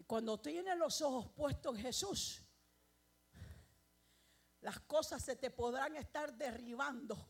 cuando tienes los ojos puestos en Jesús, las cosas se te podrán estar derribando